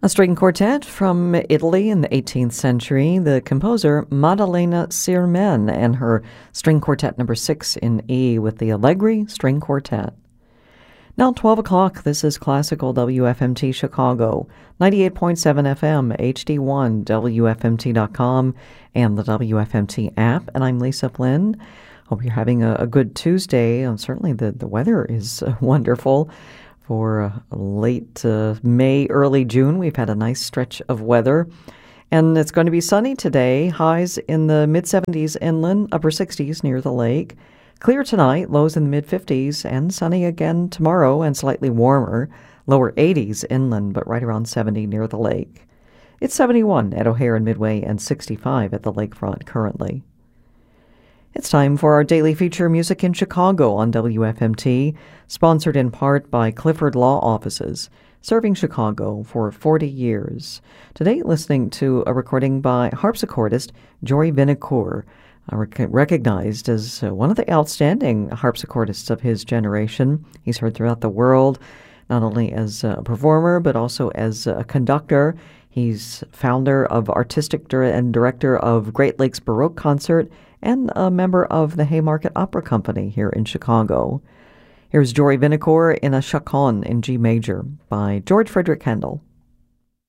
A string quartet from Italy in the 18th century, the composer Maddalena Sirmen and her string quartet number 6 in E with the Allegri String Quartet. Now 12 o'clock, this is Classical WFMT Chicago, 98.7 FM, HD1, WFMT.com, and the WFMT app. And I'm Lisa Flynn. Hope you're having a good Tuesday. Certainly the weather is wonderful. For late May, early June, we've had a nice stretch of weather. And it's going to be sunny today, highs in the mid-70s inland, upper 60s near the lake. Clear tonight, lows in the mid-50s, and sunny again tomorrow and slightly warmer, lower 80s inland, but right around 70 near the lake. It's 71 at O'Hare and Midway and 65 at the lakefront currently. It's time for our daily feature Music in Chicago on WFMT, sponsored in part by Clifford Law Offices, serving Chicago for 40 years. Today, listening to a recording by harpsichordist Jory Vinocour, recognized as one of the outstanding harpsichordists of his generation. He's heard throughout the world, not only as a performer, but also as a conductor. He's founder of artistic and director of Great Lakes Baroque Concert and a member of the Haymarket Opera Company here in Chicago. Here's Jory Vinocour in a chaconne in G major by George Frederick Handel.